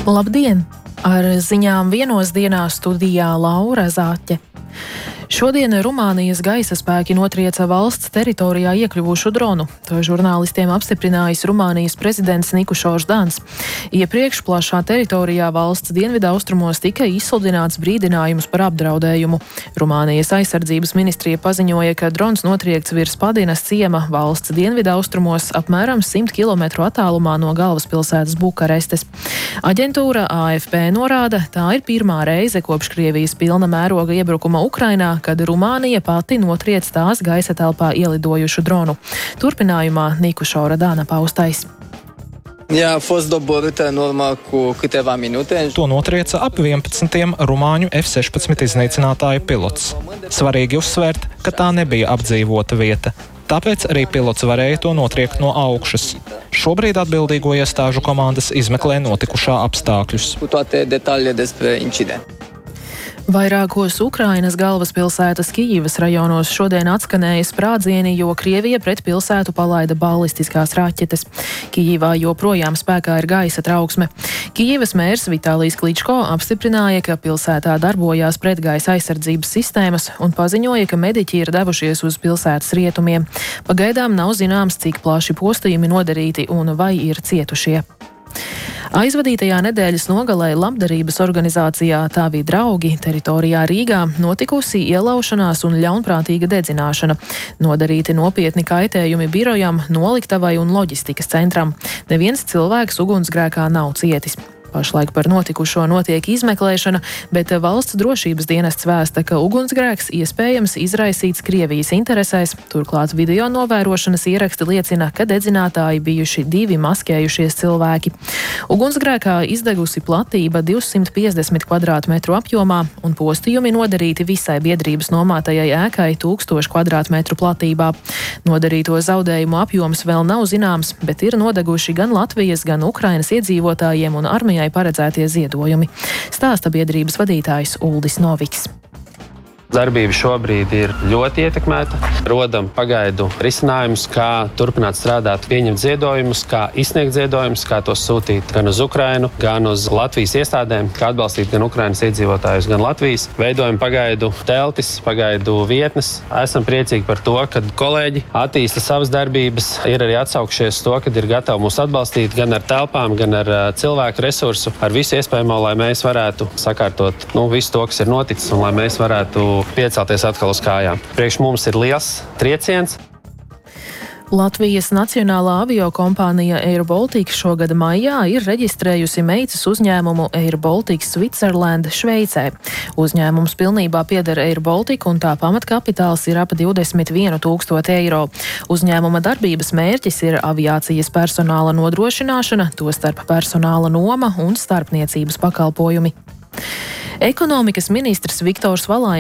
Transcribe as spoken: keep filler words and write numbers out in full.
Labdien! Ar ziņām vienos dienā studijā Laura Zāķe. Šodien Rumānijas gaisa spēki notrieca valsts teritorijā iekļuvušu dronu. To žurnālistiem apstiprinājis Rumānijas prezidents Nikušors Dans. Iepriekš plašā teritorijā valsts dienvidaustrumos tika izsludināts brīdinājums par apdraudējumu. Rumānijas aizsardzības ministrija paziņoja, ka drons notriekts virs Padinas ciema valsts dienvidaustrumos apmēram simt kilometru attālumā no galvaspilsētas Bukarestes. Aģentūra A F P norāda, tā ir pirmā reize kopš Krievijas pilna mēroga iebrukuma Ukrainā, kad Rumānija pati notriec tās gaisa telpā ielidojušu dronu. Turpinājumā Nikušora Dana paustais. Ea a fost doborâtă în urmă cu câteva minute. To notrieca ap vienpadsmitiem rumāņu F sešpadsmit iznīcinātāju pilots. Svarīgi uzsvērt, ka tā nebija apdzīvota vieta. Tāpēc arī pilots varēja to notriekt no augšas. Šobrīd atbildīgo iestāžu komandas izmeklē notikušā apstākļus. Cu toate detaliile despre incident. Vairākos Ukrainas galvaspilsētas Kijivas rajonos šodien atskanēja sprādzieni, jo Krievija pret pilsētu palaida balistiskās raķetes. Kijivā joprojām spēkā ir gaisa trauksme. Kijivas mērs Vitālijs Kličko apstiprināja, ka pilsētā darbojās pretgaisa aizsardzības sistēmas un paziņoja, ka mediķi ir devušies uz pilsētas rietumiem. Pagaidām nav zināms, cik plaši postījumi nodarīti un vai ir cietušie. Aizvadītajā nedēļas nogalē labdarības organizācijā Tavi draugi teritorijā Rīgā notikusi ielaušanās un ļaunprātīga dedzināšana. Nodarīti nopietni kaitējumi birojam, noliktavai un loģistikas centram. Neviens cilvēks ugunsgrēkā nav cietis. Pašlaik par notikušo notiek izmeklēšana, bet valsts drošības dienests vēsta, ka ugunsgrēks iespējams izraisīts Krievijas interesēs. Turklāt video novērošanas ieraksti liecina, ka dedzinātāji bijuši divi maskējušies cilvēki. Ugunsgrēkā izdegusi platība divsimt piecdesmit kvadrātmetru apjomā un postījumi nodarīti visai biedrības nomātajai ēkai tūkstošu kvadrātmetru platībā. Nodarīto zaudējumu apjoms vēl nav zināms, bet ir nodeguši gan Latvijas, gan Ukrainas iedzīvotājiem un armijai paredzētie ziedojumi. Stāsta biedrības vadītājs Uldis Noviks. Darbība šobrīd ir ļoti ietekmēta. Rodam pagaidu risinājumus, kā turpināt strādāt, pieņemt ziedojumus, kā izsniegt ziedojumus, kā tos sūtīt gan uz Ukrainu, gan uz Latvijas iestādēm, kā atbalstīt gan Ukrainas iedzīvotājus, gan Latvijas. Veidojam pagaidu teltis, pagaidu vietnes. Esam priecīgi par to, ka kolēģi attīsta savas darbības, ir arī atsaukšies to, ka ir gatavi mūs atbalstīt gan ar telpām, gan ar cilvēku resursu, ar visu iespējamo, lai mēs varētu sakārtot nu, visu to, kas ir noticis, un lai mēs varētu piecelties atkal uz kājām. Priekš mums ir liels trieciens. Latvijas Nacionālā aviokompānija Air Baltica šogad maijā ir reģistrējusi meitas uzņēmumu Air Baltica Switzerland Šveicē. Uzņēmums pilnībā pieder Air Baltica un tā pamatkapitāls ir ap divdesmit vienu tūkstošu eiro. Uzņēmuma darbības mērķis ir aviācijas personāla nodrošināšana, tostarp personāla noma un starpniecības pakalpojumi. Ekonomikas ministrs Viktors Valainis